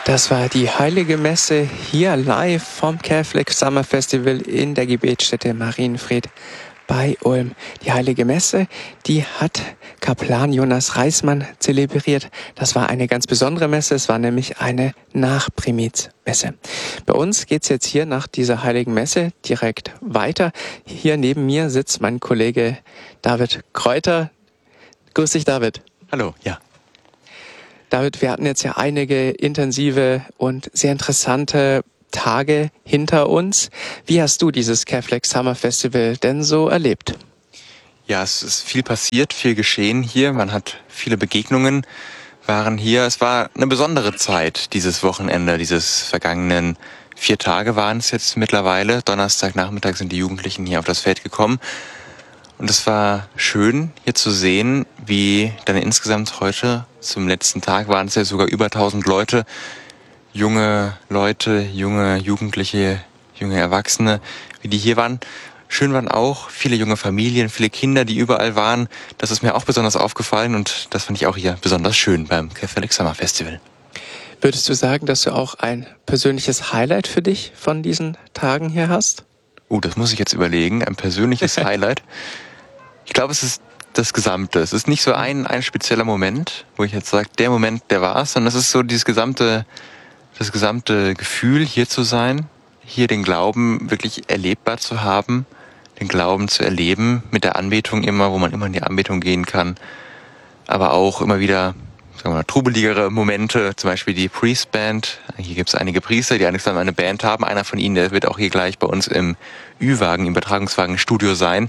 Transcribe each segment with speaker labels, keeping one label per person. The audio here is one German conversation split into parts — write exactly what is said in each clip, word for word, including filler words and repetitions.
Speaker 1: Das war die Heilige Messe hier live vom Catholic Summer Festival in der Gebetsstätte Marienfried bei Ulm. Die Heilige Messe, die hat Kaplan Jonas Reismann zelebriert. Das war eine ganz besondere Messe. Es war nämlich eine Nachprimizmesse. Bei uns geht's jetzt hier nach dieser Heiligen Messe direkt weiter. Hier neben mir sitzt mein Kollege David Kräuter. Grüß dich, David.
Speaker 2: Hallo, ja.
Speaker 1: David, wir hatten jetzt ja einige intensive und sehr interessante Tage hinter uns. Wie hast du dieses Catholic Summer Festival denn so erlebt?
Speaker 2: Ja, es ist viel passiert, viel geschehen hier. Man hat viele Begegnungen, waren hier. Es war eine besondere Zeit, dieses Wochenende, dieses vergangenen vier Tage waren es jetzt mittlerweile. Donnerstagnachmittag sind die Jugendlichen hier auf das Feld gekommen. Und es war schön, hier zu sehen, wie dann insgesamt heute, zum letzten Tag, waren es ja sogar über tausend Leute, junge Leute, junge Jugendliche, junge Erwachsene, wie die hier waren. Schön waren auch viele junge Familien, viele Kinder, die überall waren. Das ist mir auch besonders aufgefallen und das fand ich auch hier besonders schön beim Catholic Summer Festival.
Speaker 1: Würdest du sagen, dass du auch ein persönliches Highlight für dich von diesen Tagen hier hast?
Speaker 2: Uh, das muss ich jetzt überlegen. Ein persönliches Highlight. Ich glaube, es ist das Gesamte. Es ist nicht so ein, ein spezieller Moment, wo ich jetzt sage, der Moment, der war's, sondern es ist so dieses gesamte, das gesamte Gefühl, hier zu sein, hier den Glauben wirklich erlebbar zu haben, den Glauben zu erleben, mit der Anbetung immer, wo man immer in die Anbetung gehen kann, aber auch immer wieder, sagen wir mal, trubeligere Momente, zum Beispiel die Priest Band. Hier gibt es einige Priester, die eigentlich eine Band haben. Einer von ihnen, der wird auch hier gleich bei uns im Ü-Wagen, im Übertragungswagen Studio sein.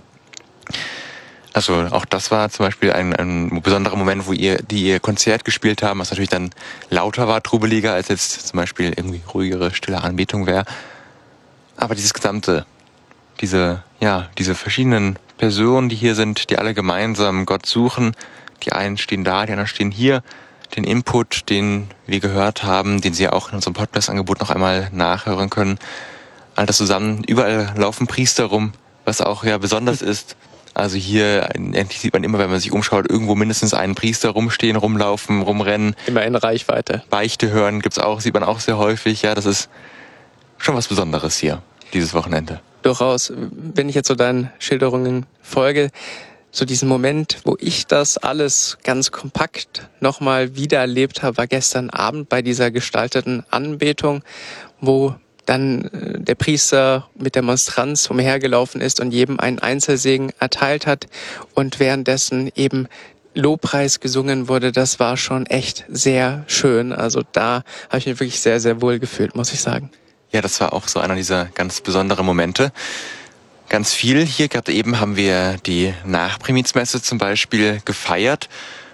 Speaker 2: Also auch das war zum Beispiel ein, ein besonderer Moment, wo ihr, die ihr Konzert gespielt haben, was natürlich dann lauter war, trubeliger, als jetzt zum Beispiel irgendwie ruhigere, stille Anbetung wäre. Aber dieses gesamte, diese, ja, diese verschiedenen Personen, die hier sind, die alle gemeinsam Gott suchen, die einen stehen da, die anderen stehen hier, den Input, den wir gehört haben, den Sie ja auch in unserem Podcast-Angebot noch einmal nachhören können. All das zusammen, überall laufen Priester rum, was auch ja besonders ist. Also hier endlich sieht man immer, wenn man sich umschaut, irgendwo mindestens einen Priester rumstehen, rumlaufen, rumrennen.
Speaker 1: Immer in Reichweite.
Speaker 2: Beichte hören gibt's auch, sieht man auch sehr häufig. Ja, das ist schon was Besonderes hier, dieses Wochenende.
Speaker 1: Durchaus, wenn ich jetzt so deinen Schilderungen folge, so diesen Moment, wo ich das alles ganz kompakt nochmal wieder erlebt habe, war gestern Abend bei dieser gestalteten Anbetung, wo dann der Priester mit der Monstranz umhergelaufen ist und jedem einen Einzelsegen erteilt hat und währenddessen eben Lobpreis gesungen wurde. Das war schon echt sehr schön. Also da habe ich mich wirklich sehr, sehr wohl gefühlt, muss ich sagen.
Speaker 2: Ja, das war auch so einer dieser ganz besonderen Momente. Ganz viel. Hier gerade eben haben wir die Nachprimizmesse zum Beispiel gefeiert.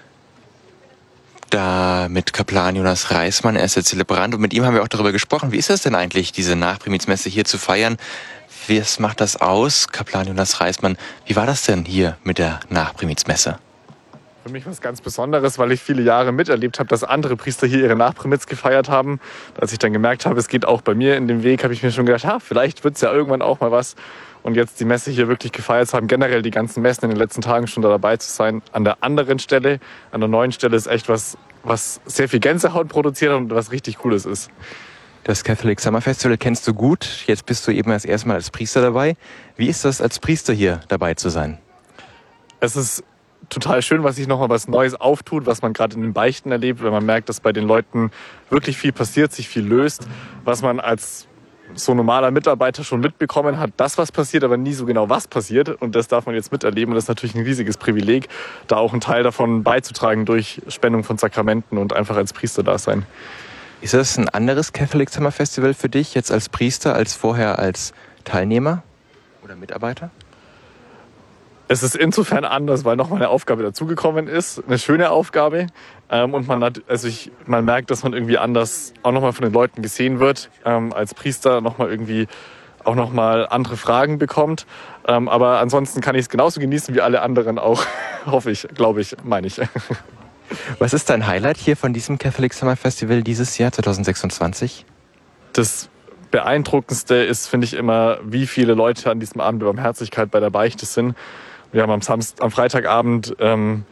Speaker 2: Da mit Kaplan Jonas Reismann, er ist der Zelebrant, und mit ihm haben wir auch darüber gesprochen, wie ist das denn eigentlich, diese Nachprimizmesse hier zu feiern? Was macht das aus, Kaplan Jonas Reismann? Wie war das denn hier mit der Nachprimizmesse?
Speaker 3: Für mich was ganz Besonderes, weil ich viele Jahre miterlebt habe, dass andere Priester hier ihre Nachprimiz gefeiert haben. Als ich dann gemerkt habe, es geht auch bei mir in dem Weg, habe ich mir schon gedacht, ha, vielleicht wird es ja irgendwann auch mal was. Und jetzt die Messe hier wirklich gefeiert zu haben, generell die ganzen Messen in den letzten Tagen schon da dabei zu sein. An der anderen Stelle, an der neuen Stelle ist echt was, was sehr viel Gänsehaut produziert und was richtig Cooles ist.
Speaker 2: Das Catholic Summer Festival kennst du gut. Jetzt bist du eben das erste Mal als Priester dabei. Wie ist das, als Priester hier dabei zu sein?
Speaker 3: Es ist total schön, was sich nochmal was Neues auftut, was man gerade in den Beichten erlebt, wenn man merkt, dass bei den Leuten wirklich viel passiert, sich viel löst, was man als so normaler Mitarbeiter schon mitbekommen hat, dass was passiert, aber nie so genau was passiert. Und das darf man jetzt miterleben. Und das ist natürlich ein riesiges Privileg, da auch einen Teil davon beizutragen durch Spendung von Sakramenten und einfach als Priester da sein.
Speaker 2: Ist das ein anderes Catholic Summer Festival für dich, jetzt als Priester, als vorher als Teilnehmer oder Mitarbeiter?
Speaker 3: Es ist insofern anders, weil nochmal eine Aufgabe dazugekommen ist, eine schöne Aufgabe. Ähm, und man hat, also ich, man merkt, dass man irgendwie anders auch nochmal von den Leuten gesehen wird, ähm, als Priester nochmal irgendwie auch nochmal andere Fragen bekommt. Ähm, aber ansonsten kann ich es genauso genießen wie alle anderen auch, hoffe ich, glaube ich, meine ich.
Speaker 2: Was ist dein Highlight hier von diesem Catholic Summer Festival dieses Jahr zwanzig sechsundzwanzig?
Speaker 3: Das Beeindruckendste ist, finde ich, immer, wie viele Leute an diesem Abend der Barmherzigkeit bei der Beichte sind. Wir haben am, Samst- am Freitagabend ähm,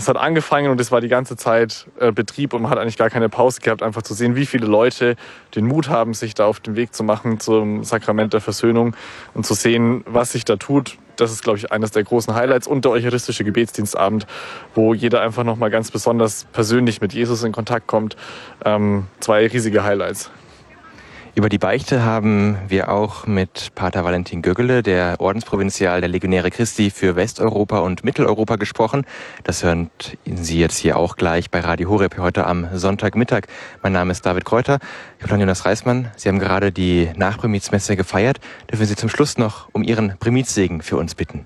Speaker 3: es hat angefangen und es war die ganze Zeit äh, Betrieb und man hat eigentlich gar keine Pause gehabt, einfach zu sehen, wie viele Leute den Mut haben, sich da auf den Weg zu machen zum Sakrament der Versöhnung und zu sehen, was sich da tut. Das ist, glaube ich, eines der großen Highlights und der eucharistische Gebetsdienstabend, wo jeder einfach nochmal ganz besonders persönlich mit Jesus in Kontakt kommt. Ähm, zwei riesige Highlights.
Speaker 2: Über die Beichte haben wir auch mit Pater Valentin Göggele, der Ordensprovinzial der Legionäre Christi für Westeuropa und Mitteleuropa, gesprochen. Das hören Sie jetzt hier auch gleich bei Radio Horeb heute am Sonntagmittag. Mein Name ist David Kräuter. Kaplan Jonas Reismann, Sie haben gerade die Nachprimizmesse gefeiert. Dürfen Sie zum Schluss noch um Ihren Primizsegen für uns bitten?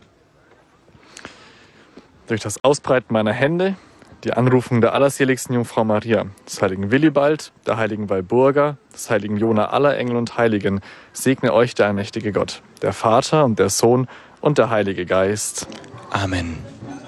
Speaker 3: Durch das Ausbreiten meiner Hände, die Anrufung der allerseligsten Jungfrau Maria, des heiligen Willibald, der heiligen Walburga, des heiligen Jona aller Engel und Heiligen, segne euch der allmächtige Gott, der Vater und der Sohn und der Heilige Geist.
Speaker 2: Amen.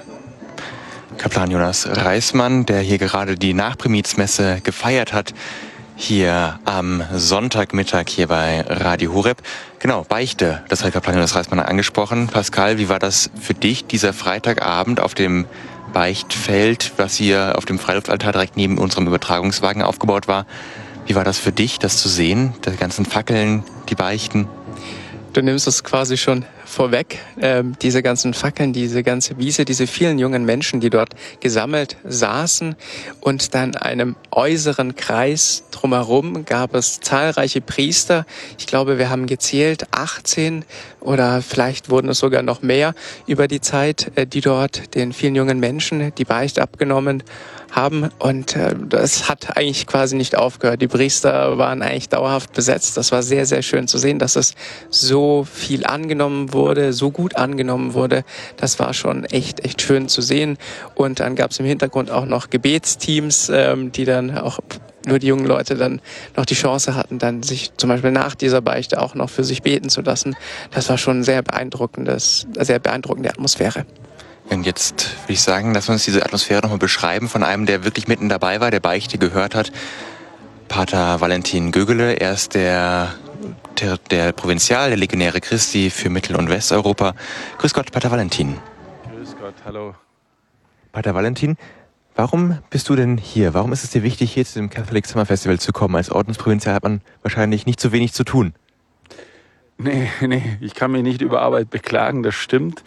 Speaker 2: Kaplan Jonas Reismann, der hier gerade die Nachprimizmesse gefeiert hat, hier am Sonntagmittag hier bei Radio Horeb. Genau, Beichte, das hat Kaplan Jonas Reismann angesprochen. Pascal, wie war das für dich, dieser Freitagabend auf dem Beichtfeld, was hier auf dem Freiluftaltar direkt neben unserem Übertragungswagen aufgebaut war? Wie war das für dich, das zu sehen, die ganzen Fackeln, die Beichten?
Speaker 1: Du nimmst es quasi schon vorweg, ähm, diese ganzen Fackeln, diese ganze Wiese, diese vielen jungen Menschen, die dort gesammelt saßen, und dann einem äußeren Kreis drumherum gab es zahlreiche Priester. Ich glaube, wir haben gezählt achtzehn oder vielleicht wurden es sogar noch mehr über die Zeit, äh, die dort den vielen jungen Menschen die Beichte abgenommen haben, und äh, das hat eigentlich quasi nicht aufgehört. Die Priester waren eigentlich dauerhaft besetzt. Das war sehr, sehr schön zu sehen, dass es so viel angenommen wurde, so gut angenommen wurde. Das war schon echt, echt schön zu sehen. Und dann gab es im Hintergrund auch noch Gebetsteams, ähm, die dann auch nur die jungen Leute dann noch die Chance hatten, dann sich zum Beispiel nach dieser Beichte auch noch für sich beten zu lassen. Das war schon sehr beeindruckendes, sehr beeindruckende Atmosphäre.
Speaker 2: Und jetzt würde ich sagen, lass uns diese Atmosphäre nochmal beschreiben von einem, der wirklich mitten dabei war, der Beichte gehört hat. Pater Valentin Göggele, er ist der, der, der Provinzial der Legionäre Christi für Mittel- und Westeuropa. Grüß Gott, Pater Valentin.
Speaker 4: Grüß Gott, hallo.
Speaker 2: Pater Valentin, warum bist du denn hier? Warum ist es dir wichtig, hier zu dem Catholic Summer Festival zu kommen? Als Ordensprovinzial hat man wahrscheinlich nicht so wenig zu tun.
Speaker 4: Nee, nee, ich kann mich nicht über Arbeit beklagen, das stimmt.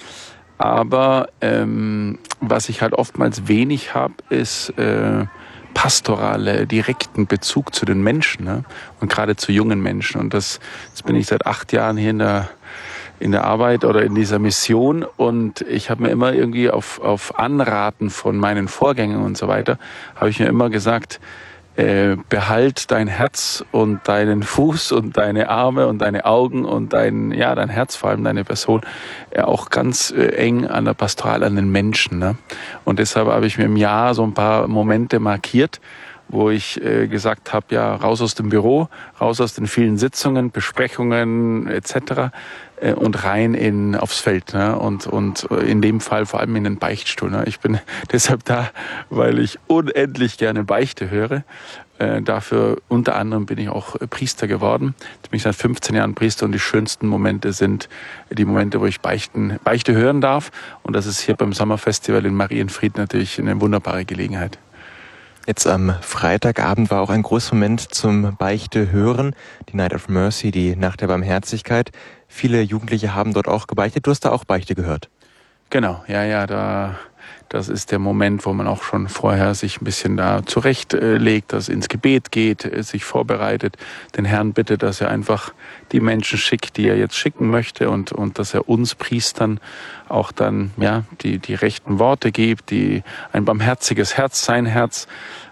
Speaker 4: Aber ähm, was ich halt oftmals wenig habe, ist äh, pastorale, direkten Bezug zu den Menschen, ne? Und gerade zu jungen Menschen. Und das, jetzt bin ich seit acht Jahren hier in der, in der Arbeit oder in dieser Mission. Und ich habe mir immer irgendwie auf, auf Anraten von meinen Vorgängern und so weiter, habe ich mir immer gesagt, Äh, behalt dein Herz und deinen Fuß und deine Arme und deine Augen und dein, ja, dein Herz, vor allem deine Person, äh, auch ganz äh, eng an der Pastoral, an den Menschen. Ne? Und deshalb habe ich mir im Jahr so ein paar Momente markiert, wo ich äh, gesagt habe, ja, raus aus dem Büro, raus aus den vielen Sitzungen, Besprechungen et cetera äh, und rein in aufs Feld, ne? und und in dem Fall vor allem in den Beichtstuhl. Ne? Ich bin deshalb da, weil ich unendlich gerne Beichte höre. Äh, dafür unter anderem bin ich auch Priester geworden. Ich bin seit fünfzehn Jahren Priester und die schönsten Momente sind die Momente, wo ich Beichten, Beichte hören darf. Und das ist hier beim Sommerfestival in Marienfried natürlich eine wunderbare Gelegenheit.
Speaker 2: Jetzt am Freitagabend war auch ein großer Moment zum Beichte hören, die Night of Mercy, die Nacht der Barmherzigkeit. Viele Jugendliche haben dort auch gebeichtet. Du hast da auch Beichte gehört.
Speaker 4: Genau, ja, ja, da, das ist der Moment, wo man auch schon vorher sich ein bisschen da zurechtlegt, dass ins Gebet geht, sich vorbereitet, den Herrn bittet, dass er einfach die Menschen schickt, die er jetzt schicken möchte, und, und dass er uns Priestern auch dann, ja, die, die rechten Worte gibt, die, ein barmherziges Herz, sein Herz.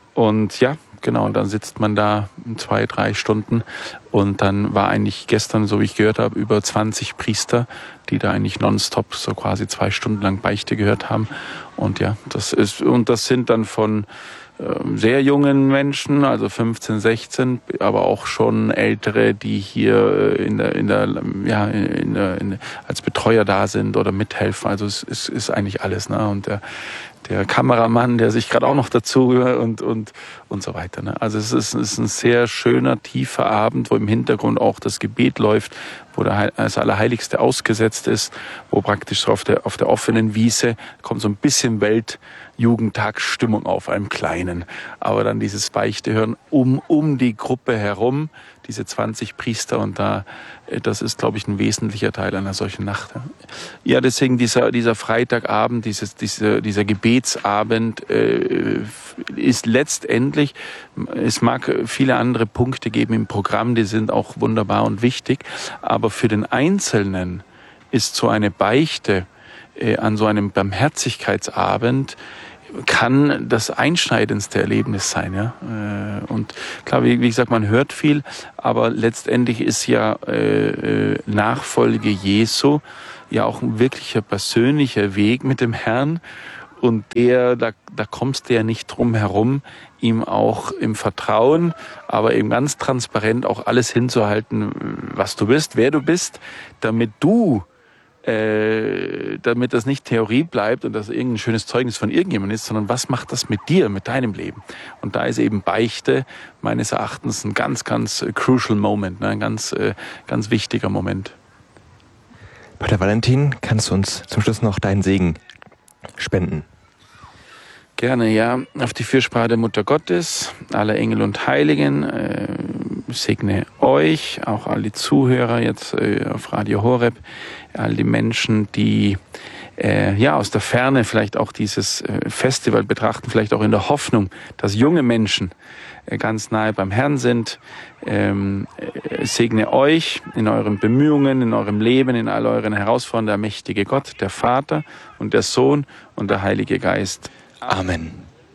Speaker 4: Und ja, genau, und dann sitzt man da zwei, drei Stunden, und dann war eigentlich gestern, so wie ich gehört habe, über zwanzig Priester, die da eigentlich nonstop so quasi zwei Stunden lang Beichte gehört haben. Und ja, das ist, und das sind dann von äh, sehr jungen Menschen, also fünfzehn, sechzehn, aber auch schon Ältere, die hier in der, in der, ja, in der, in, als Betreuer da sind oder mithelfen. Also es ist, ist eigentlich alles, ne? Und der, der Kameramann, der sich gerade auch noch dazu und und und so weiter. Ne? Also es ist, es ist ein sehr schöner, tiefer Abend, wo im Hintergrund auch das Gebet läuft, wo der, das Allerheiligste ausgesetzt ist, wo praktisch so auf der, auf der offenen Wiese kommt so ein bisschen Weltjugendtagsstimmung auf einem Kleinen. Aber dann dieses Beichte hören um, um die Gruppe herum, diese zwanzig Priester, und da, das ist, glaube ich, ein wesentlicher Teil einer solchen Nacht. Ja, deswegen dieser, dieser Freitagabend, dieses, diese, dieser Gebetsabend äh, ist letztendlich, es mag viele andere Punkte geben im Programm, die sind auch wunderbar und wichtig, aber für den Einzelnen ist so eine Beichte äh, an so einem Barmherzigkeitsabend kann das einschneidendste Erlebnis sein, ja. Und klar, wie, wie gesagt, man hört viel, aber letztendlich ist ja äh, Nachfolge Jesu ja auch ein wirklicher persönlicher Weg mit dem Herrn, und der, da, da kommst du ja nicht drum herum, ihm auch im Vertrauen, aber eben ganz transparent auch alles hinzuhalten, was du bist, wer du bist, damit du Äh, damit das nicht Theorie bleibt und das irgendein schönes Zeugnis von irgendjemandem ist, sondern was macht das mit dir, mit deinem Leben? Und da ist eben Beichte meines Erachtens ein ganz, ganz crucial Moment, ne? Ein ganz, äh, ganz wichtiger Moment.
Speaker 2: Pater Valentin, kannst du uns zum Schluss noch deinen Segen spenden?
Speaker 4: Gerne, ja. Auf die Fürsprache der Mutter Gottes, aller Engel und Heiligen, äh, segne euch, auch all die Zuhörer jetzt äh, auf Radio Horeb, all die Menschen, die äh, ja aus der Ferne vielleicht auch dieses äh, Festival betrachten, vielleicht auch in der Hoffnung, dass junge Menschen äh, ganz nahe beim Herrn sind. Ähm, äh, segne euch in euren Bemühungen, in eurem Leben, in all euren Herausforderungen, der mächtige Gott, der Vater und der Sohn und der Heilige Geist.
Speaker 2: Amen.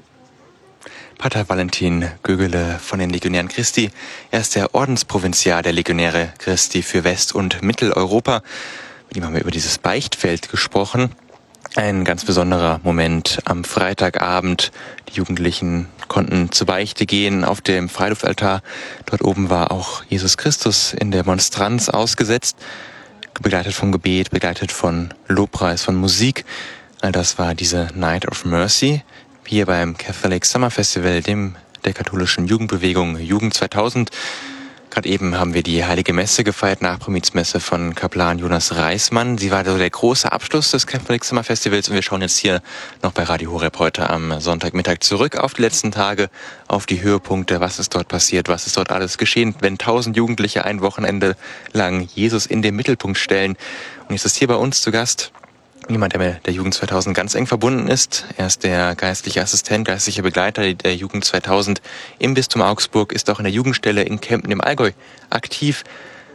Speaker 2: Pater Valentin Gögele von den Legionären Christi. Er ist der Ordensprovinzial der Legionäre Christi für West- und Mitteleuropa. Mit ihm haben wir über dieses Beichtfeld gesprochen. Ein ganz besonderer Moment am Freitagabend. Die Jugendlichen konnten zur Beichte gehen auf dem Freiluftaltar. Dort oben war auch Jesus Christus in der Monstranz ausgesetzt, begleitet vom Gebet, begleitet von Lobpreis, von Musik. All das war diese Night of Mercy hier beim Catholic Summer Festival, dem der katholischen Jugendbewegung Jugend zweitausend. Gerade eben haben wir die Heilige Messe gefeiert, Nachpromizmesse von Kaplan Jonas Reismann. Sie war so der große Abschluss des Catholic Summer Festivals, und wir schauen jetzt hier noch bei Radio Horeb heute am Sonntagmittag zurück auf die letzten Tage, auf die Höhepunkte, was ist dort passiert, was ist dort alles geschehen, wenn tausend Jugendliche ein Wochenende lang Jesus in den Mittelpunkt stellen. Und jetzt ist hier bei uns zu Gast jemand, der mit der Jugend zweitausend ganz eng verbunden ist. Er ist der geistliche Assistent, geistliche Begleiter der Jugend zweitausend im Bistum Augsburg, ist auch in der Jugendstelle in Kempten im Allgäu aktiv.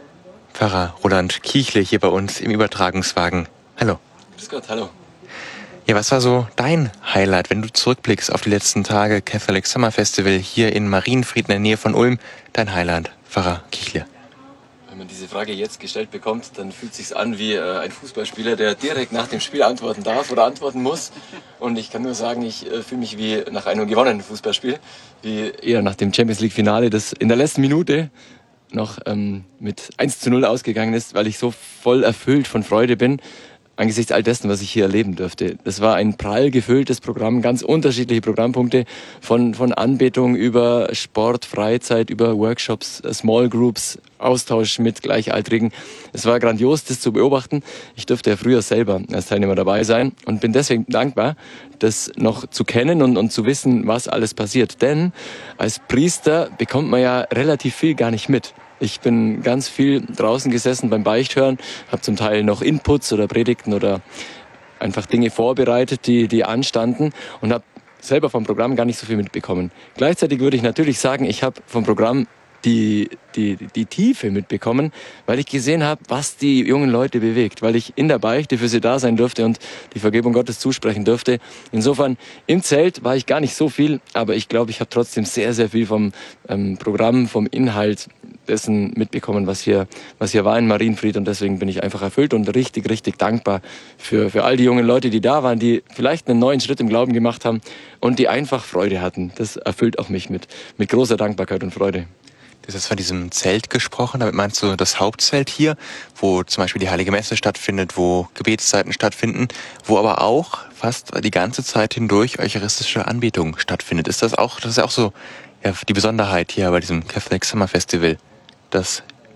Speaker 2: Pfarrer Roland Kichle hier bei uns im Übertragungswagen. Hallo.
Speaker 5: Grüß Gott, hallo.
Speaker 2: Ja, was war so dein Highlight, wenn du zurückblickst auf die letzten Tage Catholic Summer Festival hier in Marienfried in der Nähe von Ulm? Dein Highlight, Pfarrer Kichle.
Speaker 5: Wenn man diese Frage jetzt gestellt bekommt, dann fühlt es sich an wie äh, ein Fußballspieler, der direkt nach dem Spiel antworten darf oder antworten muss. Und ich kann nur sagen, ich äh, fühle mich wie nach einem gewonnenen Fußballspiel, wie eher nach dem Champions League Finale, das in der letzten Minute noch ähm, mit eins zu null ausgegangen ist, weil ich so voll erfüllt von Freude bin, angesichts all dessen, was ich hier erleben durfte. Das war ein prall gefülltes Programm, ganz unterschiedliche Programmpunkte, von, von Anbetung über Sport, Freizeit, über Workshops, Small Groups, Austausch mit Gleichaltrigen. Es war grandios, das zu beobachten. Ich durfte ja früher selber als Teilnehmer dabei sein und bin deswegen dankbar, das noch zu kennen und, und zu wissen, was alles passiert. Denn als Priester bekommt man ja relativ viel gar nicht mit. Ich bin ganz viel draußen gesessen beim Beichthören, habe zum Teil noch Inputs oder Predigten oder einfach Dinge vorbereitet, die, die anstanden, und habe selber vom Programm gar nicht so viel mitbekommen. Gleichzeitig würde ich natürlich sagen, ich habe vom Programm die, die, die Tiefe mitbekommen, weil ich gesehen habe, was die jungen Leute bewegt, weil ich in der Beichte für sie da sein durfte und die Vergebung Gottes zusprechen durfte. Insofern, im Zelt war ich gar nicht so viel, aber ich glaube, ich habe trotzdem sehr, sehr viel vom ähm, Programm, vom Inhalt dessen mitbekommen, was hier, was hier war in Marienfried, und deswegen bin ich einfach erfüllt und richtig, richtig dankbar für, für all die jungen Leute, die da waren, die vielleicht einen neuen Schritt im Glauben gemacht haben und die einfach Freude hatten. Das erfüllt auch mich mit, mit großer Dankbarkeit und Freude.
Speaker 2: Du hast jetzt von diesem Zelt gesprochen, damit meinst du das Hauptzelt hier, wo zum Beispiel die Heilige Messe stattfindet, wo Gebetszeiten stattfinden, wo aber auch fast die ganze Zeit hindurch eucharistische Anbetung stattfindet. Ist das auch, das ist auch so, ja, die Besonderheit hier bei diesem Catholic Summer Festival, dass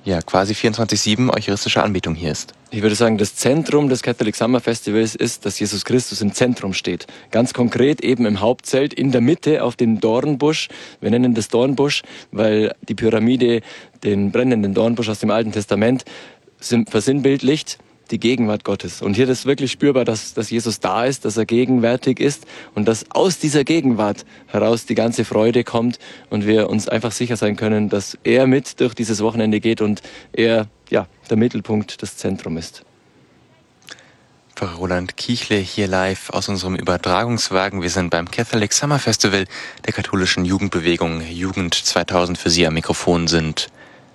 Speaker 2: ja quasi vierundzwanzig sieben eucharistische Anbetung hier ist.
Speaker 5: Ich würde sagen, das Zentrum des Catholic Summer Festivals ist, dass Jesus Christus im Zentrum steht. Ganz konkret eben im Hauptzelt in der Mitte auf dem Dornbusch. Wir nennen das Dornbusch, weil die Pyramide den brennenden Dornbusch aus dem Alten Testament versinnbildlicht, die Gegenwart Gottes. Und hier ist wirklich spürbar, dass, dass Jesus da ist, dass er gegenwärtig ist und dass aus dieser Gegenwart heraus die ganze Freude kommt und wir uns einfach sicher sein können, dass er mit durch dieses Wochenende geht und er ja, der Mittelpunkt, das Zentrum ist.
Speaker 2: Pfarrer Roland Kichle hier live aus unserem Übertragungswagen. Wir sind beim Catholic Summer Festival der katholischen Jugendbewegung Jugend zweitausend. Für Sie am Mikrofon sind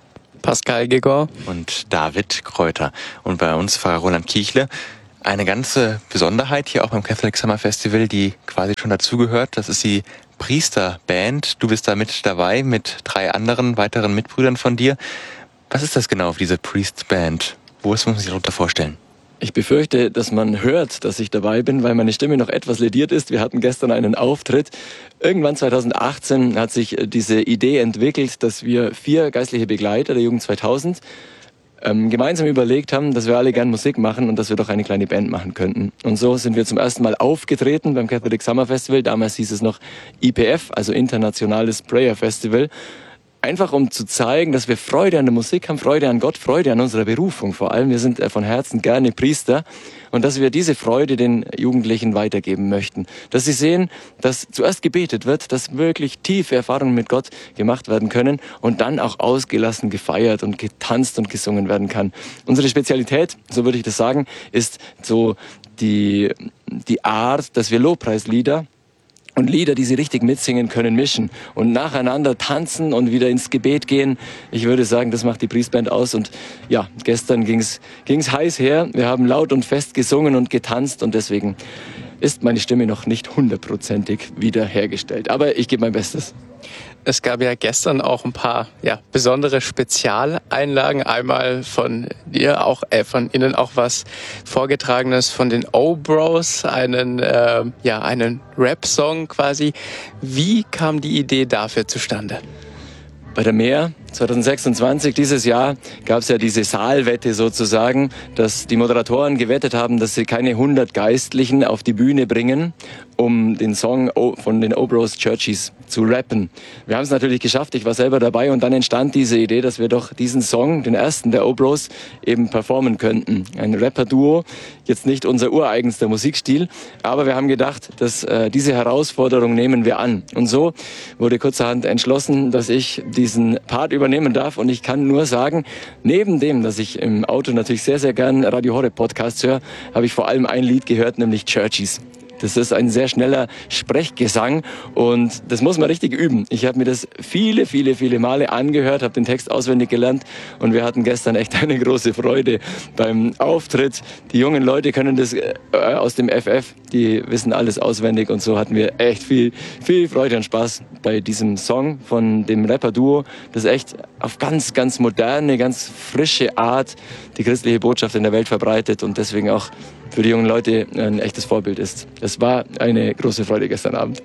Speaker 1: Pascal Gegor
Speaker 2: und David Kräuter. Und bei uns Pfarrer Roland Kichle. Eine ganze Besonderheit hier auch beim Catholic Summer Festival, die quasi schon dazugehört. Das ist die Priesterband. Du bist da mit dabei mit drei anderen weiteren Mitbrüdern von dir. Was ist das genau, diese Priestband? Wo muss man sich darunter vorstellen?
Speaker 5: Ich befürchte, dass man hört, dass ich dabei bin, weil meine Stimme noch etwas lediert ist. Wir hatten gestern einen Auftritt. Irgendwann zweitausendachtzehn hat sich diese Idee entwickelt, dass wir vier geistliche Begleiter der Jugend zweitausend ähm, gemeinsam überlegt haben, dass wir alle gern Musik machen und dass wir doch eine kleine Band machen könnten. Und so sind wir zum ersten Mal aufgetreten beim Catholic Summer Festival. Damals hieß es noch I P F, also Internationales Prayer Festival. Einfach um zu zeigen, dass wir Freude an der Musik haben, Freude an Gott, Freude an unserer Berufung vor allem. Wir sind von Herzen gerne Priester und dass wir diese Freude den Jugendlichen weitergeben möchten. Dass sie sehen, dass zuerst gebetet wird, dass wirklich tiefe Erfahrungen mit Gott gemacht werden können und dann auch ausgelassen gefeiert und getanzt und gesungen werden kann. Unsere Spezialität, so würde ich das sagen, ist so die, die Art, dass wir Lobpreislieder und Lieder, die sie richtig mitsingen können, mischen und nacheinander tanzen und wieder ins Gebet gehen. Ich würde sagen, das macht die Priestband aus. Und ja, gestern ging's ging's heiß her. Wir haben laut und fest gesungen und getanzt und deswegen ist meine Stimme noch nicht hundertprozentig wiederhergestellt. Aber ich gebe mein Bestes.
Speaker 1: Es gab ja gestern auch ein paar ja, besondere Spezialeinlagen. Einmal von dir, auch äh, von Ihnen auch was Vorgetragenes von den O-Bros, einen, äh, ja, einen Rap-Song quasi. Wie kam die Idee dafür zustande?
Speaker 5: Bei der Mehr zweitausendsechsundzwanzig, dieses Jahr, gab es ja diese Saalwette sozusagen, dass die Moderatoren gewettet haben, dass sie keine hundert Geistlichen auf die Bühne bringen, um den Song von den O-Bros Churchies zu rappen. Wir haben es natürlich geschafft, ich war selber dabei und dann entstand diese Idee, dass wir doch diesen Song, den ersten der O-Bros, eben performen könnten. Ein Rapper-Duo, jetzt nicht unser ureigenster Musikstil, aber wir haben gedacht, dass äh, diese Herausforderung nehmen wir an. Und so wurde kurzerhand entschlossen, dass ich diesen Part übernehmen darf und ich kann nur sagen, neben dem, dass ich im Auto natürlich sehr, sehr gern Radio Horeb Podcasts höre, habe ich vor allem ein Lied gehört, nämlich Churchies. Das ist ein sehr schneller Sprechgesang und das muss man richtig üben. Ich habe mir das viele, viele, viele Male angehört, habe den Text auswendig gelernt und wir hatten gestern echt eine große Freude beim Auftritt. Die jungen Leute können das äh, aus dem F F, die wissen alles auswendig und so hatten wir echt viel, viel Freude und Spaß bei diesem Song von dem Rapper-Duo, das echt auf ganz, ganz moderne, ganz frische Art die christliche Botschaft in der Welt verbreitet und deswegen auch für die jungen Leute ein echtes Vorbild ist. Es war eine große Freude gestern Abend.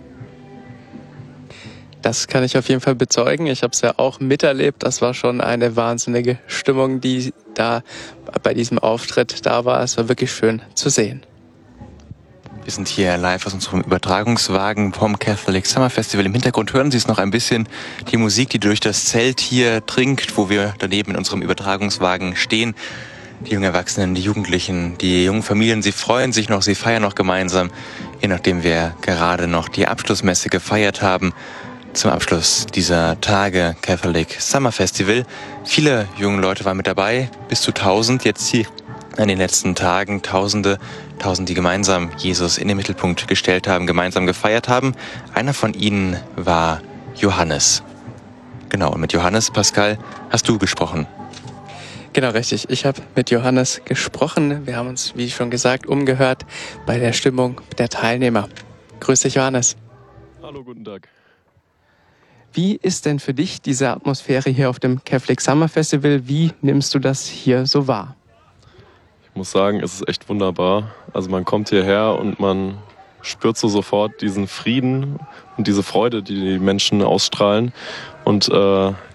Speaker 1: Das kann ich auf jeden Fall bezeugen. Ich habe es ja auch miterlebt. Das war schon eine wahnsinnige Stimmung, die da bei diesem Auftritt da war. Es war wirklich schön zu sehen.
Speaker 2: Wir sind hier live aus unserem Übertragungswagen vom Catholic Summer Festival. Im Hintergrund hören Sie es noch ein bisschen, die Musik, die durch das Zelt hier dringt, wo wir daneben in unserem Übertragungswagen stehen. Die jungen Erwachsenen, die Jugendlichen, die jungen Familien, sie freuen sich noch, sie feiern noch gemeinsam, je nachdem wir gerade noch die Abschlussmesse gefeiert haben. Zum Abschluss dieser Tage Catholic Summer Festival. Viele junge Leute waren mit dabei, bis zu tausend jetzt hier in den letzten Tagen. Tausende, tausend, die gemeinsam Jesus in den Mittelpunkt gestellt haben, gemeinsam gefeiert haben. Einer von ihnen war Johannes. Genau, und mit Johannes, Pascal, hast du gesprochen.
Speaker 1: Genau, richtig. Ich habe mit Johannes gesprochen. Wir haben uns, wie schon gesagt, umgehört bei der Stimmung der Teilnehmer. Grüß dich, Johannes.
Speaker 6: Hallo, guten Tag.
Speaker 1: Wie ist denn für dich diese Atmosphäre hier auf dem Catholic Summer Festival? Wie nimmst du das hier so wahr?
Speaker 6: Ich muss sagen, es ist echt wunderbar. Also man kommt hierher und man spürt so sofort diesen Frieden und diese Freude, die die Menschen ausstrahlen. Und äh,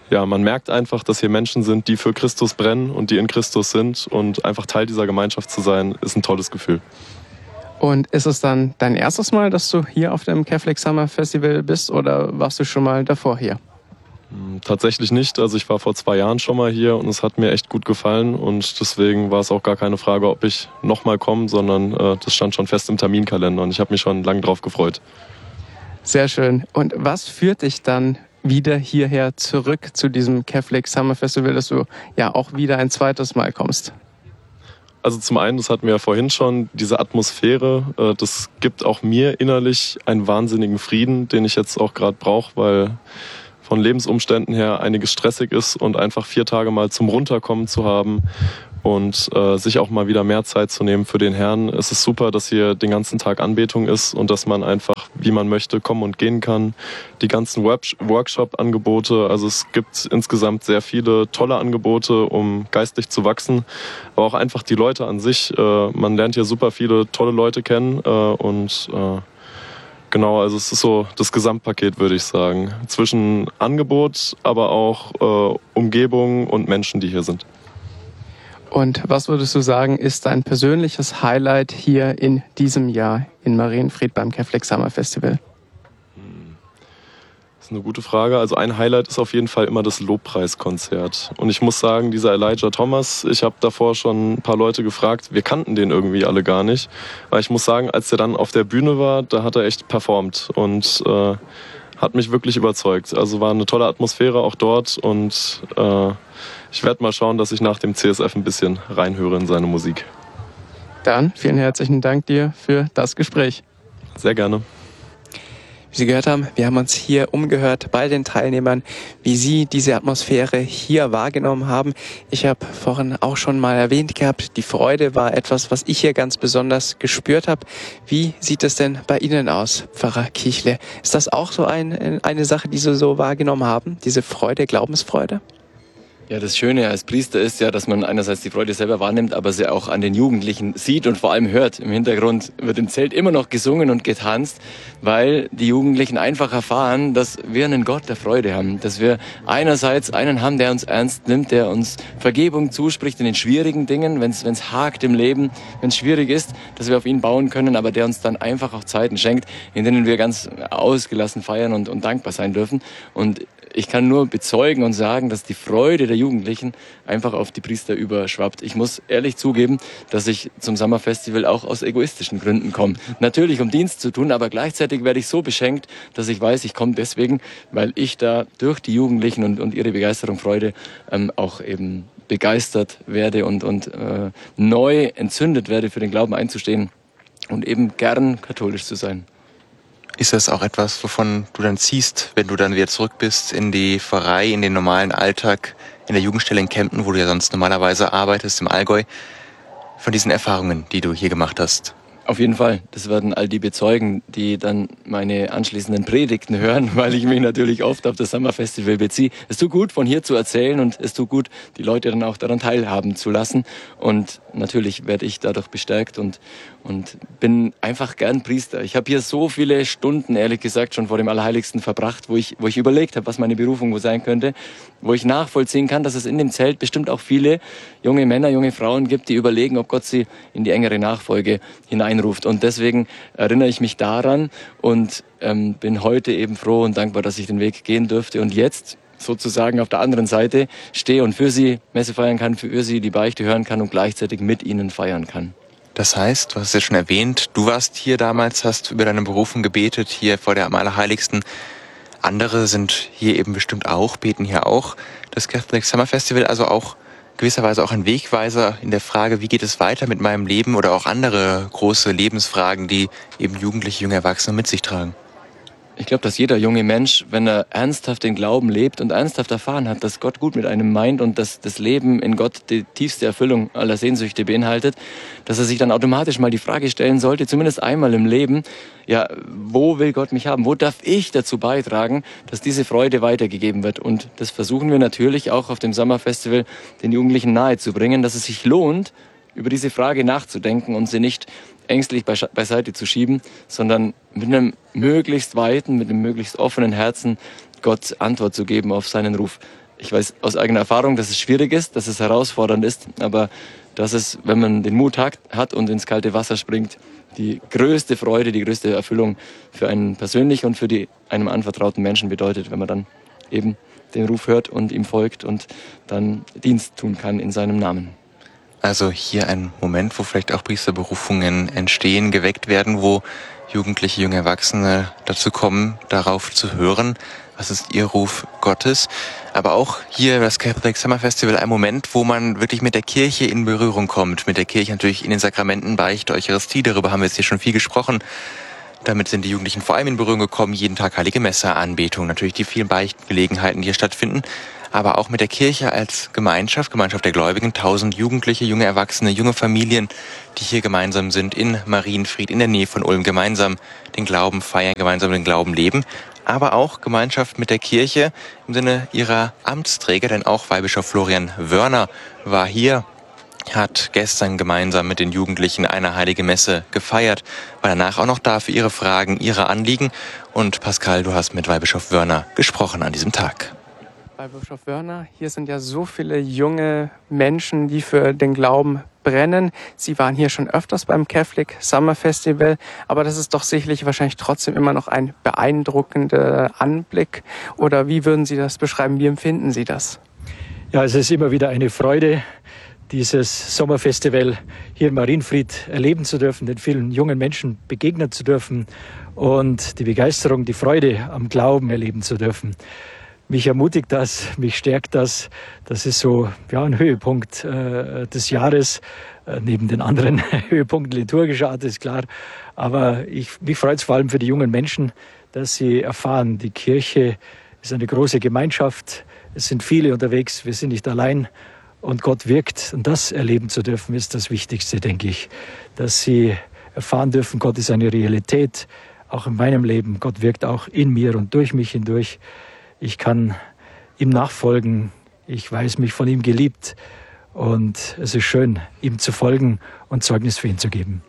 Speaker 6: ja, man merkt einfach, dass hier Menschen sind, die für Christus brennen und die in Christus sind. Und einfach Teil dieser Gemeinschaft zu sein, ist ein tolles Gefühl.
Speaker 1: Und ist es dann dein erstes Mal, dass du hier auf dem Catholic Summer Festival bist oder warst du schon mal davor hier?
Speaker 6: Tatsächlich nicht. Also ich war vor zwei Jahren schon mal hier und es hat mir echt gut gefallen und deswegen war es auch gar keine Frage, ob ich nochmal komme, sondern äh, das stand schon fest im Terminkalender und ich habe mich schon lange drauf gefreut.
Speaker 1: Sehr schön. Und was führt dich dann wieder hierher zurück zu diesem Catholic Summer Festival, dass du ja auch wieder ein zweites Mal kommst?
Speaker 6: Also zum einen, das hatten wir ja vorhin schon, diese Atmosphäre, das gibt auch mir innerlich einen wahnsinnigen Frieden, den ich jetzt auch gerade brauche, weil von Lebensumständen her einiges stressig ist und einfach vier Tage mal zum Runterkommen zu haben und äh, sich auch mal wieder mehr Zeit zu nehmen für den Herrn. Es ist super, dass hier den ganzen Tag Anbetung ist und dass man einfach, wie man möchte, kommen und gehen kann. Die ganzen Workshop-Angebote, also es gibt insgesamt sehr viele tolle Angebote, um geistlich zu wachsen, aber auch einfach die Leute an sich. Äh, man lernt hier super viele tolle Leute kennen äh, und äh, genau, also es ist so das Gesamtpaket, würde ich sagen. Zwischen Angebot, aber auch äh, Umgebung und Menschen, die hier sind.
Speaker 1: Und was würdest du sagen, ist dein persönliches Highlight hier in diesem Jahr in Marienfried beim Catholic Summer Festival?
Speaker 6: Das ist eine gute Frage. Also ein Highlight ist auf jeden Fall immer das Lobpreiskonzert. Und ich muss sagen, dieser Elijah Thomas, ich habe davor schon ein paar Leute gefragt, wir kannten den irgendwie alle gar nicht. Weil ich muss sagen, als der dann auf der Bühne war, da hat er echt performt und äh, hat mich wirklich überzeugt. Also war eine tolle Atmosphäre auch dort und äh, ich werde mal schauen, dass ich nach dem C S F ein bisschen reinhöre in seine Musik.
Speaker 1: Dann vielen herzlichen Dank dir für das Gespräch.
Speaker 6: Sehr gerne.
Speaker 1: Wie Sie gehört haben, wir haben uns hier umgehört bei den Teilnehmern, wie sie diese Atmosphäre hier wahrgenommen haben. Ich habe vorhin auch schon mal erwähnt gehabt, die Freude war etwas, was ich hier ganz besonders gespürt habe. Wie sieht es denn bei Ihnen aus, Pfarrer Kichle? Ist das auch so ein, eine Sache, die Sie so wahrgenommen haben, diese Freude, Glaubensfreude?
Speaker 5: Ja, das Schöne als Priester ist ja, dass man einerseits die Freude selber wahrnimmt, aber sie auch an den Jugendlichen sieht und vor allem hört. Im Hintergrund wird im Zelt immer noch gesungen und getanzt, weil die Jugendlichen einfach erfahren, dass wir einen Gott der Freude haben. Dass wir einerseits einen haben, der uns ernst nimmt, der uns Vergebung zuspricht in den schwierigen Dingen, wenn es wenn es hakt im Leben, wenn es schwierig ist, dass wir auf ihn bauen können, aber der uns dann einfach auch Zeiten schenkt, in denen wir ganz ausgelassen feiern und, und dankbar sein dürfen. Und ich kann nur bezeugen und sagen, dass die Freude der Jugendlichen einfach auf die Priester überschwappt. Ich muss ehrlich zugeben, dass ich zum Summer Festival auch aus egoistischen Gründen komme. Natürlich, um Dienst zu tun, aber gleichzeitig werde ich so beschenkt, dass ich weiß, ich komme deswegen, weil ich da durch die Jugendlichen und, und ihre Begeisterung, Freude ähm, auch eben begeistert werde und, und äh, neu entzündet werde, für den Glauben einzustehen und eben gern katholisch zu sein.
Speaker 2: Ist das auch etwas, wovon du dann ziehst, wenn du dann wieder zurück bist in die Pfarrei, in den normalen Alltag, in der Jugendstelle in Kempten, wo du ja sonst normalerweise arbeitest, im Allgäu, von diesen Erfahrungen, die du hier gemacht hast?
Speaker 5: Auf jeden Fall. Das werden all die bezeugen, die dann meine anschließenden Predigten hören, weil ich mich natürlich oft auf das Summer Festival beziehe. Es tut gut, von hier zu erzählen und es tut gut, die Leute dann auch daran teilhaben zu lassen. Und natürlich werde ich dadurch bestärkt und, und bin einfach gern Priester. Ich habe hier so viele Stunden, ehrlich gesagt, schon vor dem Allerheiligsten verbracht, wo ich, wo ich überlegt habe, was meine Berufung wohl sein könnte, wo ich nachvollziehen kann, dass es in dem Zelt bestimmt auch viele junge Männer, junge Frauen gibt, die überlegen, ob Gott sie in die engere Nachfolge hineinruft. Und deswegen erinnere ich mich daran und ähm, bin heute eben froh und dankbar, dass ich den Weg gehen durfte und jetzt sozusagen auf der anderen Seite stehe und für sie Messe feiern kann, für sie die Beichte hören kann und gleichzeitig mit ihnen feiern kann.
Speaker 2: Das heißt, du hast es ja schon erwähnt, du warst hier damals, hast über deine Berufung gebetet, hier vor der am Allerheiligsten. Andere sind hier eben bestimmt auch, beten hier auch. Das Catholic Summer Festival, also auch gewisserweise auch ein Wegweiser in der Frage, wie geht es weiter mit meinem Leben oder auch andere große Lebensfragen, die eben Jugendliche, junge Erwachsene mit sich tragen.
Speaker 5: Ich glaube, dass jeder junge Mensch, wenn er ernsthaft den Glauben lebt und ernsthaft erfahren hat, dass Gott gut mit einem meint und dass das Leben in Gott die tiefste Erfüllung aller Sehnsüchte beinhaltet, dass er sich dann automatisch mal die Frage stellen sollte, zumindest einmal im Leben, ja, wo will Gott mich haben? Wo darf ich dazu beitragen, dass diese Freude weitergegeben wird? Und das versuchen wir natürlich auch auf dem Summer Festival den Jugendlichen nahezubringen, dass es sich lohnt, über diese Frage nachzudenken und sie nicht ängstlich beiseite zu schieben, sondern mit einem möglichst weiten, mit einem möglichst offenen Herzen Gott Antwort zu geben auf seinen Ruf. ich weiß aus eigener Erfahrung, dass es schwierig ist, dass es herausfordernd ist, aber dass es, wenn man den Mut hat, hat und ins kalte Wasser springt, die größte Freude, die größte Erfüllung für einen persönlich und für die einem anvertrauten Menschen bedeutet, wenn man dann eben den Ruf hört und ihm folgt und dann Dienst tun kann in seinem Namen.
Speaker 2: Also hier ein Moment, wo vielleicht auch Priesterberufungen entstehen, geweckt werden, wo Jugendliche, junge Erwachsene dazu kommen, darauf zu hören, was ist ihr Ruf Gottes. Aber auch hier das Catholic Summer Festival, ein Moment, wo man wirklich mit der Kirche in Berührung kommt. Mit der Kirche natürlich in den Sakramenten, Beichte, Eucharistie, darüber haben wir jetzt hier schon viel gesprochen. Damit sind die Jugendlichen vor allem in Berührung gekommen, jeden Tag Heilige Messe, Anbetung, natürlich die vielen Beichtgelegenheiten, die hier stattfinden. Aber auch mit der Kirche als Gemeinschaft, Gemeinschaft der Gläubigen, tausend Jugendliche, junge Erwachsene, junge Familien, die hier gemeinsam sind in Marienfried, in der Nähe von Ulm, gemeinsam den Glauben feiern, gemeinsam den Glauben leben. Aber auch Gemeinschaft mit der Kirche im Sinne ihrer Amtsträger, denn auch Weihbischof Florian Wörner war hier, hat gestern gemeinsam mit den Jugendlichen eine Heilige Messe gefeiert, war danach auch noch da für ihre Fragen, ihre Anliegen. Und Pascal, du hast mit Weihbischof Wörner gesprochen an diesem Tag.
Speaker 1: Weihbischof Wörner, hier sind ja so viele junge Menschen, die für den Glauben brennen. Sie waren hier schon öfters beim Catholic Summer Festival, aber das ist doch sicherlich wahrscheinlich trotzdem immer noch ein beeindruckender Anblick. Oder wie würden Sie das beschreiben? Wie empfinden Sie das?
Speaker 7: Ja, es ist immer wieder eine Freude, dieses Sommerfestival hier in Marienfried erleben zu dürfen, den vielen jungen Menschen begegnen zu dürfen und die Begeisterung, die Freude am Glauben erleben zu dürfen. Mich ermutigt das, mich stärkt das. Das ist so ja, ein Höhepunkt äh, des Jahres, äh, neben den anderen Höhepunkten liturgischer Art, ist klar. Aber ich, mich freut es vor allem für die jungen Menschen, dass sie erfahren, die Kirche ist eine große Gemeinschaft. Es sind viele unterwegs, wir sind nicht allein und Gott wirkt. Und das erleben zu dürfen, ist das Wichtigste, denke ich. Dass sie erfahren dürfen, Gott ist eine Realität, auch in meinem Leben. Gott wirkt auch in mir und durch mich hindurch. Ich kann ihm nachfolgen. Ich weiß mich von ihm geliebt. Und es ist schön, ihm zu folgen und Zeugnis für ihn zu geben.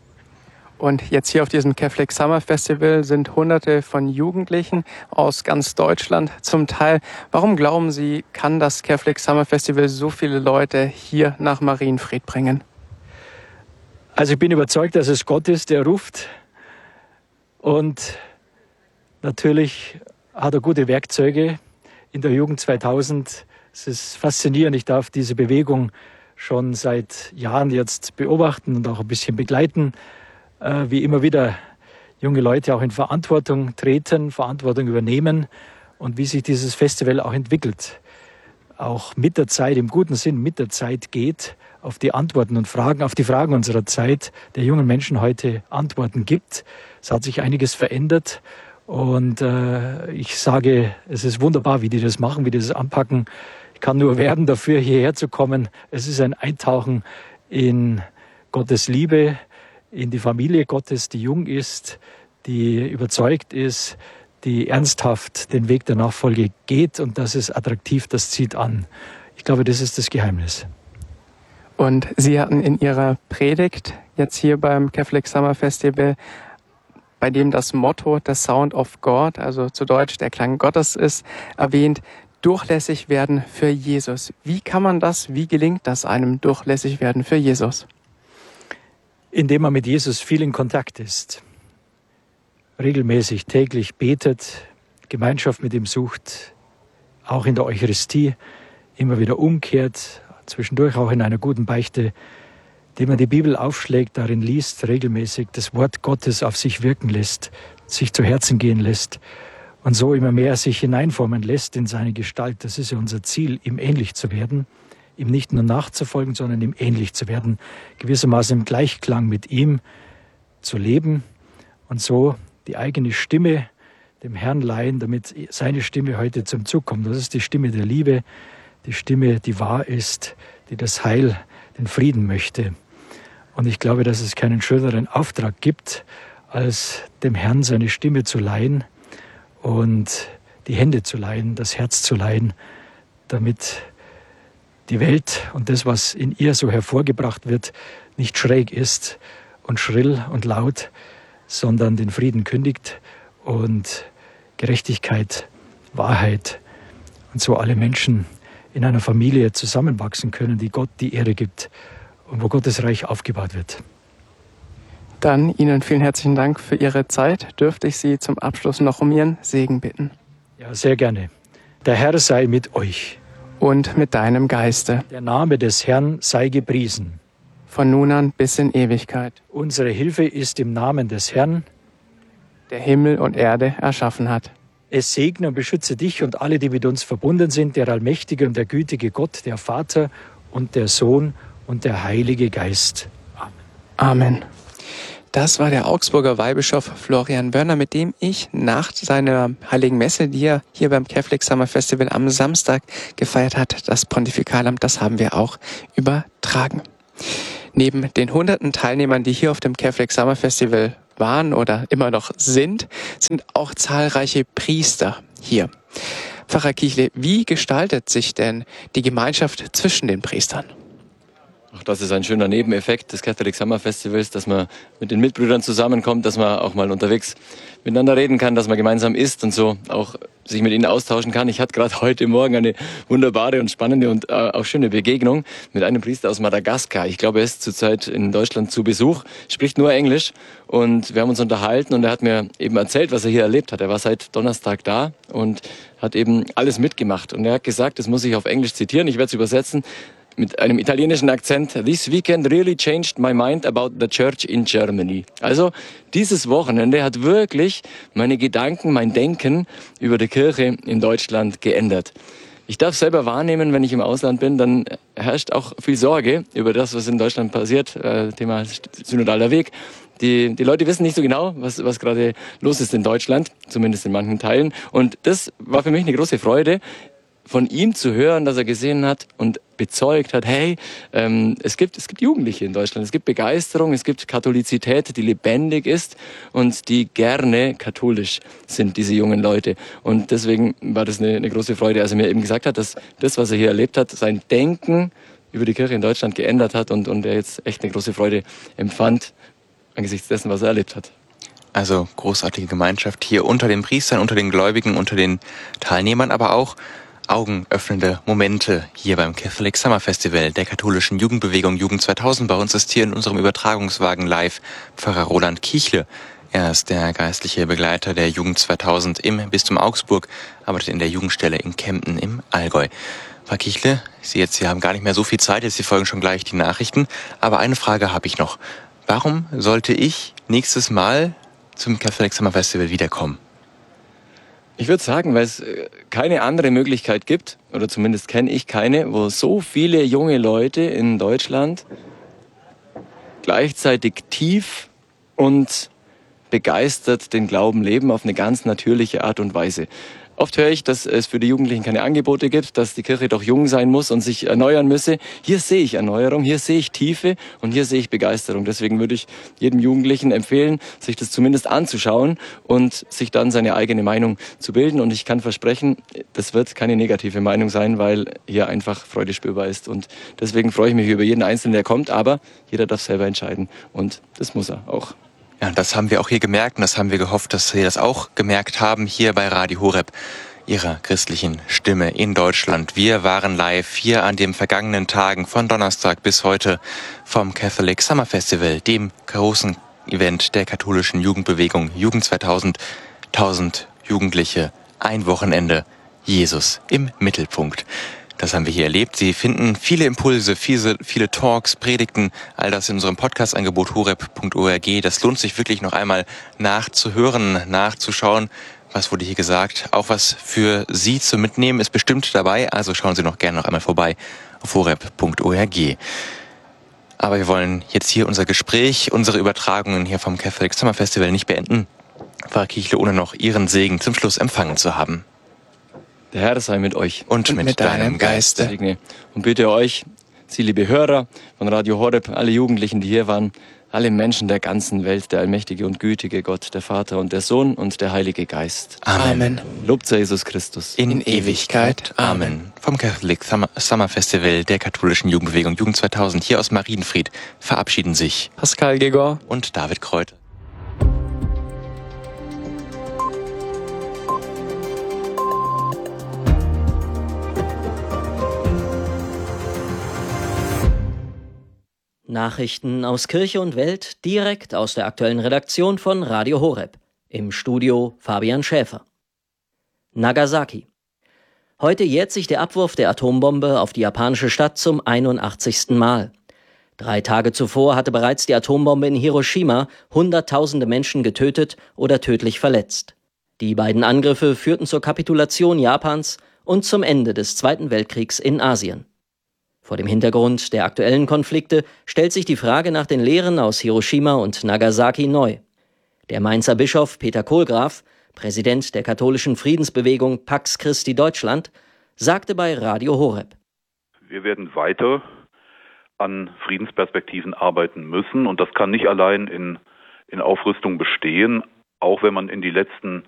Speaker 1: Und jetzt hier auf diesem Catholic Summer Festival sind Hunderte von Jugendlichen aus ganz Deutschland zum Teil. Warum glauben Sie, kann das Catholic Summer Festival so viele Leute hier nach Marienfried bringen?
Speaker 7: Also ich bin überzeugt, dass es Gott ist, der ruft. Und natürlich hat er gute Werkzeuge in der Jugend zweitausend. Es ist faszinierend. Ich darf diese Bewegung schon seit Jahren jetzt beobachten und auch ein bisschen begleiten, äh, wie immer wieder junge Leute auch in Verantwortung treten, Verantwortung übernehmen und wie sich dieses Festival auch entwickelt. Auch mit der Zeit, im guten Sinn mit der Zeit geht, auf die Antworten und Fragen, auf die Fragen unserer Zeit der jungen Menschen heute Antworten gibt. Es hat sich einiges verändert. Und äh, ich sage, es ist wunderbar, wie die das machen, wie die das anpacken. Ich kann nur werben dafür, hierher zu kommen. Es ist ein Eintauchen in Gottes Liebe, in die Familie Gottes, die jung ist, die überzeugt ist, die ernsthaft den Weg der Nachfolge geht. Und das ist attraktiv, das zieht an. Ich glaube, das ist das Geheimnis.
Speaker 1: Und Sie hatten in Ihrer Predigt jetzt hier beim Catholic Summer Festival, bei dem das Motto The Sound of God, also zu Deutsch der Klang Gottes ist, erwähnt, durchlässig werden für Jesus. Wie kann man das, wie gelingt das einem durchlässig werden für Jesus?
Speaker 7: Indem man mit Jesus viel in Kontakt ist, regelmäßig, täglich betet, Gemeinschaft mit ihm sucht, auch in der Eucharistie immer wieder umkehrt, zwischendurch auch in einer guten Beichte, indem man die Bibel aufschlägt, darin liest, regelmäßig das Wort Gottes auf sich wirken lässt, sich zu Herzen gehen lässt und so immer mehr sich hineinformen lässt in seine Gestalt. Das ist ja unser Ziel, ihm ähnlich zu werden, ihm nicht nur nachzufolgen, sondern ihm ähnlich zu werden, gewissermaßen im Gleichklang mit ihm zu leben und so die eigene Stimme dem Herrn leihen, damit seine Stimme heute zum Zug kommt. Das ist die Stimme der Liebe, die Stimme, die wahr ist, die das Heil, den Frieden möchte. Und ich glaube, dass es keinen schöneren Auftrag gibt, als dem Herrn seine Stimme zu leihen und die Hände zu leihen, das Herz zu leihen, damit die Welt und das, was in ihr so hervorgebracht wird, nicht schräg ist und schrill und laut, sondern den Frieden kündigt und Gerechtigkeit, Wahrheit und so alle Menschen in einer Familie zusammenwachsen können, die Gott die Ehre gibt und wo Gottes Reich aufgebaut wird.
Speaker 1: Dann Ihnen vielen herzlichen Dank für Ihre Zeit. Dürfte ich Sie zum Abschluss noch um Ihren Segen bitten?
Speaker 7: Ja, sehr gerne. Der Herr sei mit euch.
Speaker 1: Und mit deinem Geiste.
Speaker 7: Der Name des Herrn sei gepriesen.
Speaker 1: Von nun an bis in Ewigkeit.
Speaker 7: Unsere Hilfe ist im Namen des Herrn,
Speaker 1: der Himmel und Erde erschaffen hat.
Speaker 7: Es segne und beschütze dich und alle, die mit uns verbunden sind, der allmächtige und der gütige Gott, der Vater und der Sohn und der Heilige Geist. Amen.
Speaker 1: Amen. Das war der Augsburger Weihbischof Florian Wörner, mit dem ich nach seiner Heiligen Messe, die er hier beim Catholic Summer Festival am Samstag gefeiert hat, das Pontifikalamt, das haben wir auch übertragen. Neben den hunderten Teilnehmern, die hier auf dem Catholic Summer Festival waren oder immer noch sind, sind auch zahlreiche Priester hier. Pfarrer Kichle, wie gestaltet sich denn die Gemeinschaft zwischen den Priestern?
Speaker 5: Auch das ist ein schöner Nebeneffekt des Catholic Summer Festivals, dass man mit den Mitbrüdern zusammenkommt, dass man auch mal unterwegs miteinander reden kann, dass man gemeinsam isst und so auch sich mit ihnen austauschen kann. Ich hatte gerade heute Morgen eine wunderbare und spannende und äh, auch schöne Begegnung mit einem Priester aus Madagaskar. Ich glaube, er ist zurzeit in Deutschland zu Besuch, spricht nur Englisch und wir haben uns unterhalten und er hat mir eben erzählt, was er hier erlebt hat. Er war seit Donnerstag da und hat eben alles mitgemacht und er hat gesagt, das muss ich auf Englisch zitieren, ich werde es übersetzen, mit einem italienischen Akzent. This weekend really changed my mind about the church in Germany. Also dieses Wochenende hat wirklich meine Gedanken, mein Denken über die Kirche in Deutschland geändert. Ich darf selber wahrnehmen, wenn ich im Ausland bin, dann herrscht auch viel Sorge über das, was in Deutschland passiert. Äh, Thema synodaler Weg. Die, die Leute wissen nicht so genau, was, was gerade los ist in Deutschland, zumindest in manchen Teilen. Und das war für mich eine große Freude, von ihm zu hören, dass er gesehen hat und bezeugt hat, hey, ähm, es gibt es gibt Jugendliche in Deutschland, es gibt Begeisterung, es gibt Katholizität, die lebendig ist und die gerne katholisch sind, diese jungen Leute. Und deswegen war das eine, eine große Freude, als er mir eben gesagt hat, dass das, was er hier erlebt hat, sein Denken über die Kirche in Deutschland geändert hat und, und er jetzt echt eine große Freude empfand angesichts dessen, was er erlebt hat.
Speaker 2: Also großartige Gemeinschaft hier unter den Priestern, unter den Gläubigen, unter den Teilnehmern, aber auch augenöffnende Momente hier beim Catholic Summer Festival der katholischen Jugendbewegung Jugend zweitausend. Bei uns ist hier in unserem Übertragungswagen live Pfarrer Roland Kichle. Er ist der geistliche Begleiter der Jugend zweitausend im Bistum Augsburg, arbeitet in der Jugendstelle in Kempten im Allgäu. Pfarrer Kichle, ich sehe jetzt, Sie haben gar nicht mehr so viel Zeit, jetzt Sie folgen schon gleich die Nachrichten. Aber eine Frage habe ich noch. Warum sollte ich nächstes Mal zum Catholic Summer Festival wiederkommen?
Speaker 5: Ich würde sagen, weil es keine andere Möglichkeit gibt, oder zumindest kenne ich keine, wo so viele junge Leute in Deutschland gleichzeitig tief und begeistert den Glauben leben auf eine ganz natürliche Art und Weise. Oft höre ich, dass es für die Jugendlichen keine Angebote gibt, dass die Kirche doch jung sein muss und sich erneuern müsse. Hier sehe ich Erneuerung, hier sehe ich Tiefe und hier sehe ich Begeisterung. Deswegen würde ich jedem Jugendlichen empfehlen, sich das zumindest anzuschauen und sich dann seine eigene Meinung zu bilden. Und ich kann versprechen, das wird keine negative Meinung sein, weil hier einfach Freude spürbar ist. Und deswegen freue ich mich über jeden Einzelnen, der kommt, aber jeder darf selber entscheiden und das muss er auch.
Speaker 2: Ja, das haben wir auch hier gemerkt und das haben wir gehofft, dass Sie das auch gemerkt haben hier bei Radio Horeb, Ihrer christlichen Stimme in Deutschland. Wir waren live hier an den vergangenen Tagen von Donnerstag bis heute vom Catholic Summer Festival, dem großen Event der katholischen Jugendbewegung Jugend zweitausend. Tausend Jugendliche, ein Wochenende, Jesus im Mittelpunkt. Das haben wir hier erlebt. Sie finden viele Impulse, viele, viele Talks, Predigten, all das in unserem Podcast-Angebot horeb punkt org. Das lohnt sich wirklich noch einmal nachzuhören, nachzuschauen. Was wurde hier gesagt? Auch was für Sie zu mitnehmen ist bestimmt dabei. Also schauen Sie noch gerne noch einmal vorbei auf horeb punkt org. Aber wir wollen jetzt hier unser Gespräch, unsere Übertragungen hier vom Catholic Summer Festival nicht beenden. Pfarrer Kichle, ohne noch Ihren Segen zum Schluss empfangen zu haben.
Speaker 5: Der Herr sei mit euch.
Speaker 2: Und, und mit, mit deinem Geiste.
Speaker 5: Geiste. Und bitte euch, Sie liebe Hörer von Radio Horeb, alle Jugendlichen, die hier waren, alle Menschen der ganzen Welt, der allmächtige und gütige Gott, der Vater und der Sohn und der Heilige Geist.
Speaker 2: Amen.
Speaker 5: Lobt sei Jesus Christus.
Speaker 2: In, In Ewigkeit. Amen. Vom Catholic Summer Festival der katholischen Jugendbewegung Jugend zweitausend hier aus Marienfried verabschieden sich
Speaker 1: Pascal Gegor
Speaker 2: und David Kreuth.
Speaker 8: Nachrichten aus Kirche und Welt direkt aus der aktuellen Redaktion von Radio Horeb. Im Studio Fabian Schäfer. Nagasaki. Heute jährt sich der Abwurf der Atombombe auf die japanische Stadt zum einundachtzigsten Mal. Drei Tage zuvor hatte bereits die Atombombe in Hiroshima Hunderttausende Menschen getötet oder tödlich verletzt. Die beiden Angriffe führten zur Kapitulation Japans und zum Ende des Zweiten Weltkriegs in Asien. Vor dem Hintergrund der aktuellen Konflikte stellt sich die Frage nach den Lehren aus Hiroshima und Nagasaki neu. Der Mainzer Bischof Peter Kohlgraf, Präsident der katholischen Friedensbewegung Pax Christi Deutschland, sagte bei Radio Horeb:
Speaker 9: Wir werden weiter an Friedensperspektiven arbeiten müssen und das kann nicht allein in, in Aufrüstung bestehen, auch wenn man in die letzten